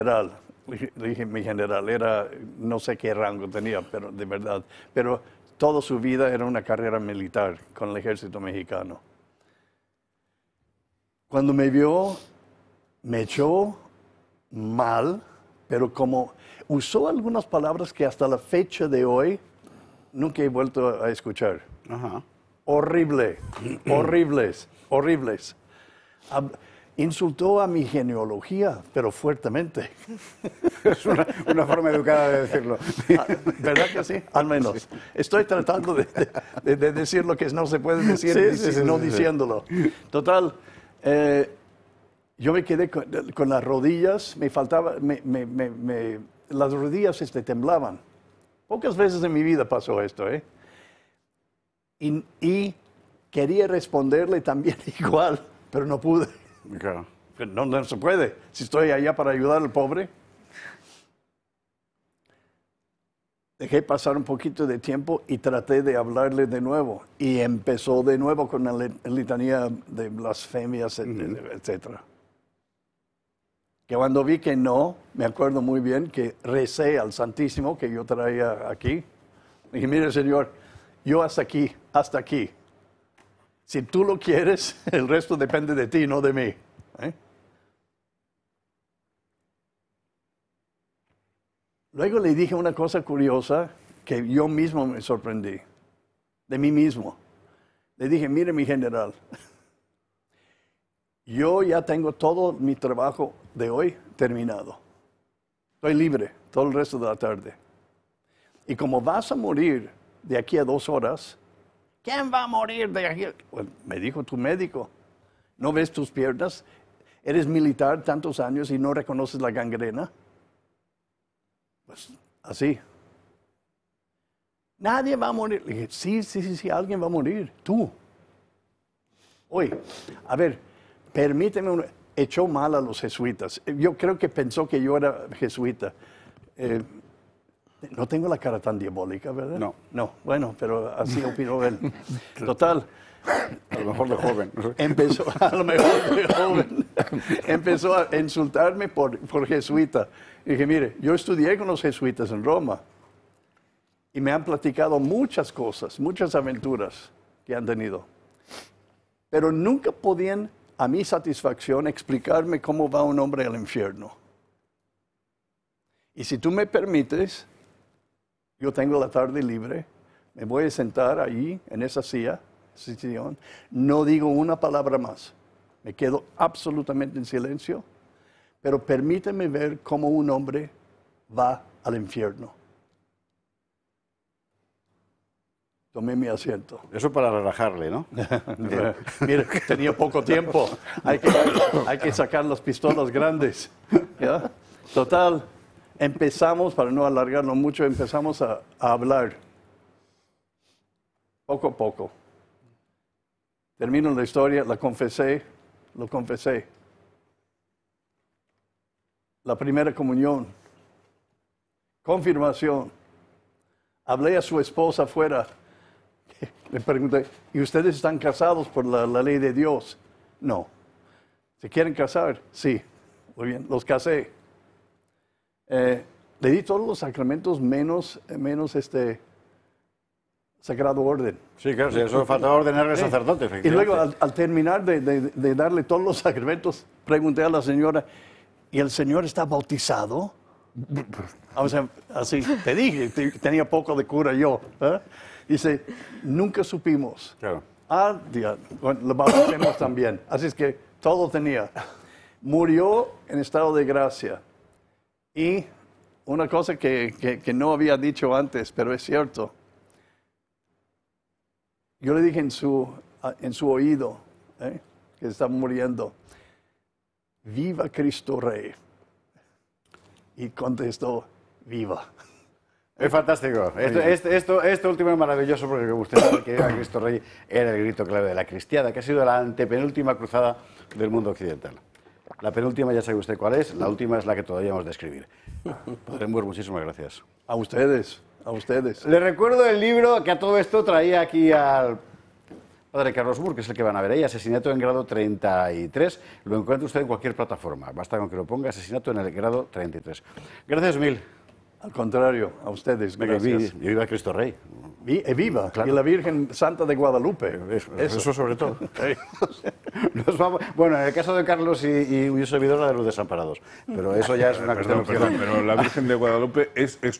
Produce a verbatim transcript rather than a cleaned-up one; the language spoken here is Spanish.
general. Le dije, mi general, era, no sé qué rango tenía, pero de verdad. Pero toda su vida era una carrera militar con el ejército mexicano. Cuando me vio, me echó mal, pero como usó algunas palabras que hasta la fecha de hoy nunca he vuelto a escuchar. Ajá. Horrible, horribles, horribles. Ab- Insultó a mi genealogía, pero fuertemente. Es una, una forma educada de decirlo. Ah, ¿verdad que sí? Al menos. Estoy tratando de, de- de decir lo que no se puede decir, Sí, dic- sí, sí, no sí, sí. diciéndolo. Total, eh, yo me quedé con, con las rodillas, me faltaba, me- me- me- me- las rodillas este, temblaban. Pocas veces en mi vida pasó esto, ¿eh? Y, y quería responderle también igual, pero no pude. Claro. No, no se puede. Si estoy allá para ayudar al pobre. Dejé pasar un poquito de tiempo y traté de hablarle de nuevo. Y empezó de nuevo con la lit- litanía de blasfemias, et- etcétera. Que cuando vi que no, me acuerdo muy bien que recé al Santísimo que yo traía aquí. Dije, mire, Señor, yo hasta aquí, hasta aquí. Si tú lo quieres, el resto depende de ti, no de mí. ¿Eh? Luego le dije una cosa curiosa que yo mismo me sorprendí, de mí mismo. Le dije, mire mi general, yo ya tengo todo mi trabajo de hoy terminado. Estoy libre todo el resto de la tarde. Y como vas a morir de aquí a dos horas, ¿quién va a morir de aquí? Pues me dijo tu médico, ¿no ves tus piernas? ¿Eres militar tantos años y no reconoces la gangrena? Pues así. Nadie va a morir. Le dije, sí, sí, sí, sí, alguien va a morir. Tú. Oye, a ver, permíteme, un- echó mal a los jesuitas. Yo creo que pensó que yo era jesuita. Eh, no tengo la cara tan diabólica, ¿verdad? No. No, bueno, pero así opinó él. Total. A lo mejor de joven. Empezó, a lo mejor de joven, empezó a insultarme por, por jesuita. Y dije, mire, yo estudié con los jesuitas en Roma y me han platicado muchas cosas, muchas aventuras que han tenido. Pero nunca podían, a mi satisfacción, explicarme cómo va un hombre al infierno. Y si tú me permites, yo tengo la tarde libre, me voy a sentar ahí, en esa silla, ese sillón, no digo una palabra más, me quedo absolutamente en silencio, pero permíteme ver cómo un hombre va al infierno. Tomé mi asiento. Eso para relajarle, ¿no? Mire, tenía poco tiempo, hay que, hay que sacar las pistolas grandes. ¿Ya? Total, empezamos, para no alargarlo mucho, empezamos a, a hablar. Poco a poco. Termino la historia, la confesé, lo confesé. La primera comunión, confirmación. Hablé a su esposa afuera. Le pregunté, ¿y ustedes están casados por la, la ley de Dios? No. ¿Se quieren casar? Sí. Muy bien, los casé. Eh, le di todos los sacramentos menos, menos este sagrado orden. Sí, claro, sí, eso faltaba ordenarle al Sí. sacerdote, Y efectivamente. luego, al, al terminar de, de- de darle todos los sacramentos, pregunté a la señora, ¿y el señor está bautizado? O sea, así, te dije, te- tenía poco de cura yo. ¿eh? Dice, nunca supimos. Claro. Ah, dia- bueno, lo bauticemos también. Así es que todo tenía. Murió en estado de gracia. Y una cosa que, que- que no había dicho antes, pero es cierto. Yo le dije en su, en su oído, ¿eh? que estaba muriendo, viva Cristo Rey. Y contestó, viva. Es fantástico. Esto, este- esto, esto último es maravilloso porque, como usted sabe, que era Cristo Rey era el grito clave de la cristiada, que ha sido la antepenúltima cruzada del mundo occidental. La penúltima ya sabe usted cuál es, la última es la que todavía hemos de escribir. Padre Moore, muchísimas gracias. A ustedes, a ustedes. Le recuerdo el libro que a todo esto traía aquí al Padre Carlos Moore, que es el que van a ver ahí, Asesinato en grado treinta y tres. Lo encuentra usted en cualquier plataforma. Basta con que lo ponga, Asesinato en el grado treinta y tres. Gracias mil. Al contrario, a ustedes, gracias. Y viva Cristo Rey. Y, y viva, claro. Y la Virgen Santa de Guadalupe. Eso, eso. eso sobre todo. Nos vamos, bueno, en el caso de Carlos y, y un servidor, la de los desamparados. Pero eso ya es una cuestión. Perdón, perdón, pero la Virgen de Guadalupe es, es